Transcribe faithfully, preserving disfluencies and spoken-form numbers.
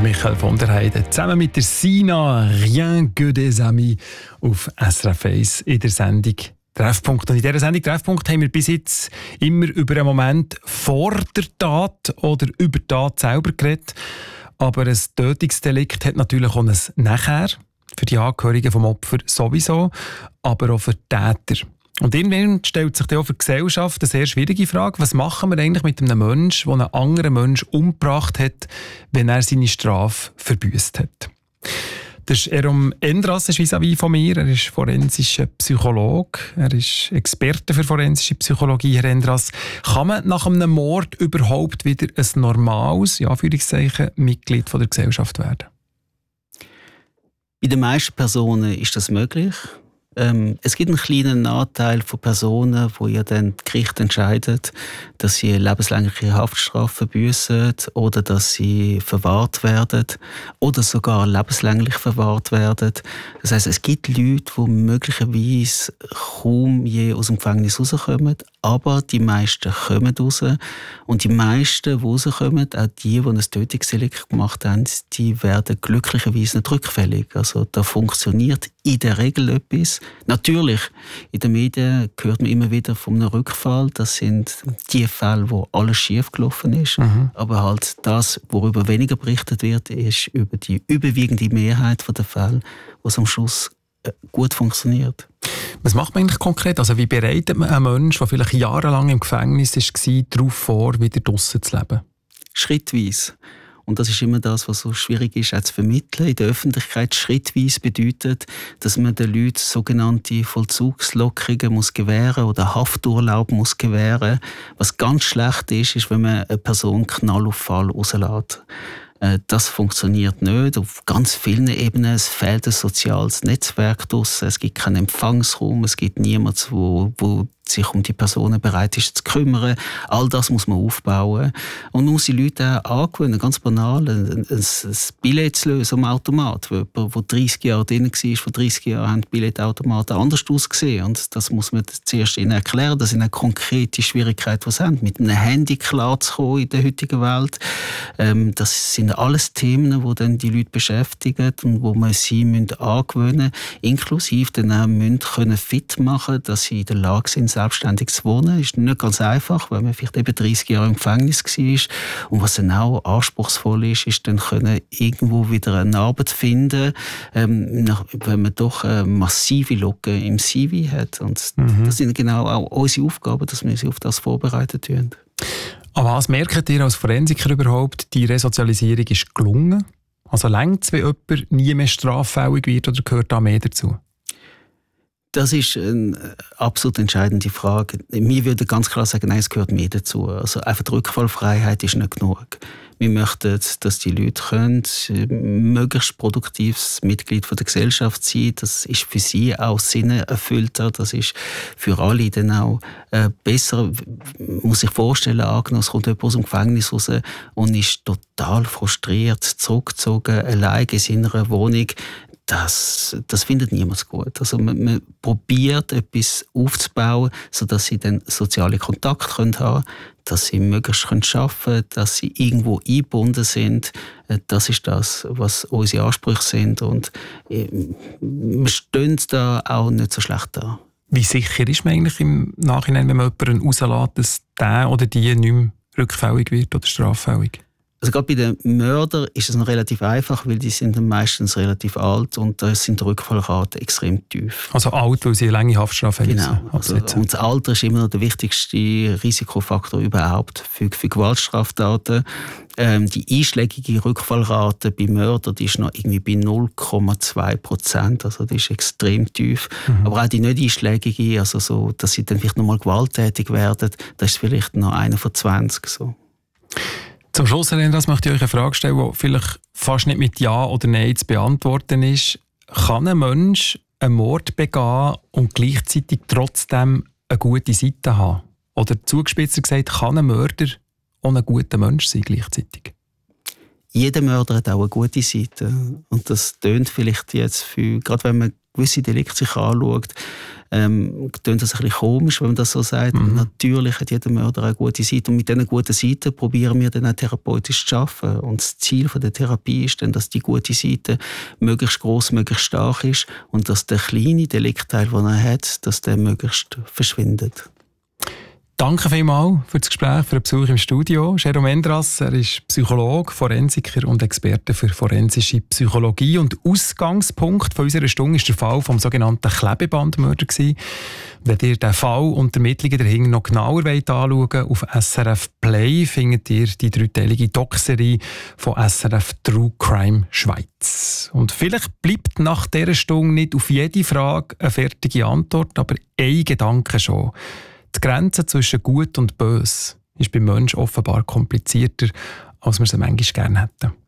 der Michael von der Heide. Zusammen mit der Sina, Rien que des amis, auf S R F eins in der Sendung Treffpunkt. Und in dieser Sendung Treffpunkt haben wir bis jetzt immer über einen Moment vor der Tat oder über die Tat selber geredet. Aber ein Tötungsdelikt hat natürlich auch ein Nachher. Für die Angehörigen vom Opfer sowieso, aber auch für die Täter. Und irgendwann stellt sich dann auch für die Gesellschaft eine sehr schwierige Frage. Was machen wir eigentlich mit einem Menschen, der einen anderen Menschen umgebracht hat, wenn er seine Strafe verbüßt hat? Das ist Erom Endras, ist vis-à-vis von mir. Er ist forensischer Psychologe. Er ist Experte für forensische Psychologie, Herr Endras. Kann man nach einem Mord überhaupt wieder ein normales, ja, Anführungszeichen, Mitglied von der Gesellschaft werden? Bei den meisten Personen ist das möglich. Ähm, es gibt einen kleinen Anteil von Personen, wo ja dann das Gericht entscheidet, dass sie eine lebenslängliche Haftstrafe verbüssen oder dass sie verwahrt werden oder sogar lebenslänglich verwahrt werden. Das heisst, es gibt Leute, die möglicherweise kaum je aus dem Gefängnis rauskommen, aber die meisten kommen raus. Und die meisten, die rauskommen, auch die, die ein Tötungsdelikt gemacht haben, die werden glücklicherweise nicht rückfällig. Also da funktioniert in der Regel etwas. Natürlich, in den Medien hört man immer wieder von einem Rückfall. Das sind die Fälle, wo alles schief gelaufen ist. Mhm. Aber halt das, worüber weniger berichtet wird, ist über die überwiegende Mehrheit der Fälle, wo es am Schluss gut funktioniert. Was macht man eigentlich konkret? Also wie bereitet man einen Menschen, der vielleicht jahrelang im Gefängnis war, darauf vor, wieder draussen zu leben? Schrittweise. Und das ist immer das, was so schwierig ist, auch zu vermitteln. In der Öffentlichkeit schrittweise bedeutet, dass man den Leuten sogenannte Vollzugslockerungen muss gewähren oder Hafturlaub muss gewähren. Was ganz schlecht ist, ist, wenn man eine Person Knallauffall rauslässt. Das funktioniert nicht. Auf ganz vielen Ebenen. Es fehlt ein soziales Netzwerk draussen. Es gibt keinen Empfangsraum. Es gibt niemanden, wo, wo sich um die Personen bereit ist zu kümmern. All das muss man aufbauen. Und man muss die Leute auch angewöhnen, ganz banal, ein, ein, ein Billett zu lösen am Automat. Jemand, der dreißig Jahre drin war, vor dreißig Jahren haben die Billetautomaten anders ausgesehen. Und das muss man zuerst ihnen erklären. Das sind auch konkrete Schwierigkeiten, die sie haben. Mit einem Handy klarzukommen in der heutigen Welt. Ähm, das sind alles Themen, die dann die Leute beschäftigen und wo man sie angewöhnen müssen. Inklusive dann auch müssen können fit machen, dass sie in der Lage sind, selbstständig zu wohnen. Ist nicht ganz einfach, weil man vielleicht eben dreißig Jahre im Gefängnis war. Und was dann auch anspruchsvoll ist, ist dann können irgendwo wieder eine Arbeit finden, ähm, nach, wenn man doch eine massive Lücke im C V hat. Und mhm. das sind genau auch unsere Aufgaben, dass wir sie auf das vorbereiten tun. Aber was merkt ihr als Forensiker überhaupt, die Resozialisierung ist gelungen? Also reicht es, wenn jemand nie mehr straffällig wird oder gehört da mehr dazu? Das ist eine absolut entscheidende Frage. Wir würden ganz klar sagen, nein, es gehört mehr dazu. Also einfach die Rückfallfreiheit ist nicht genug. Wir möchten, dass die Leute können, möglichst produktives Mitglied der Gesellschaft sein. Das ist für sie auch sinnerfüllter. Das ist für alle dann auch äh, besser. Man muss sich vorstellen, angenommen, es kommt jemand aus dem Gefängnis raus und ist total frustriert, zurückgezogen, allein in seiner Wohnung. Das, das findet niemand gut. Also man, man probiert, etwas aufzubauen, sodass sie dann soziale Kontakte haben können, dass sie möglichst arbeiten können, dass sie irgendwo eingebunden sind. Das ist das, was unsere Ansprüche sind. Und wir stehen da auch nicht so schlecht da. Wie sicher ist man eigentlich im Nachhinein, wenn man jemanden rauslässt, dass der oder die nicht mehr rückfällig wird oder straffällig? Also gerade bei den Mördern ist es noch relativ einfach, weil die sind meistens relativ alt und da sind die Rückfallraten extrem tief. Also alt, weil sie eine lange Haftstrafe genau. haben. Also, und das Alter ist immer noch der wichtigste Risikofaktor überhaupt für, für Gewaltstraftaten. Ähm, die einschlägige Rückfallrate bei Mördern die ist noch irgendwie bei null Komma zwei Prozent. Also die ist extrem tief. Mhm. Aber auch die nicht einschlägige, also so, dass sie dann vielleicht noch mal gewalttätig werden, das ist vielleicht noch einer von zwanzig. So. Zum Schluss, Herr Endras, möchte ich euch eine Frage stellen, die vielleicht fast nicht mit Ja oder Nein zu beantworten ist. Kann ein Mensch einen Mord begehen und gleichzeitig trotzdem eine gute Seite haben? Oder zugespitzt gesagt, kann ein Mörder auch ein guter Mensch sein gleichzeitig? Jeder Mörder hat auch eine gute Seite. Und das tönt vielleicht jetzt, für, gerade wenn man gewisse Delikte sich anschaut, ähm, klingt das ein bisschen komisch, wenn man das so sagt. Mhm. Natürlich hat jeder Mörder eine gute Seite und mit diesen guten Seiten probieren wir dann auch therapeutisch zu arbeiten. Und das Ziel von der Therapie ist dann, dass die gute Seite möglichst gross, möglichst stark ist und dass der kleine Deliktteil, den er hat, dass der möglichst verschwindet. Danke vielmals für das Gespräch, für den Besuch im Studio. Jérôme Endras, er ist Psychologe, Forensiker und Experte für forensische Psychologie. Und Ausgangspunkt von unserer Stunde war der Fall vom sogenannten Klebebandmörder. Wenn ihr den Fall und die Ermittlungen dahinter noch genauer anschauen wollt, auf S R F Play findet ihr die dreiteilige Doc-Serie von S R F True Crime Schweiz. Und vielleicht bleibt nach dieser Stunde nicht auf jede Frage eine fertige Antwort, aber ein Gedanke schon. Die Grenze zwischen Gut und Böse ist beim Menschen offenbar komplizierter, als wir sie manchmal gerne hätten.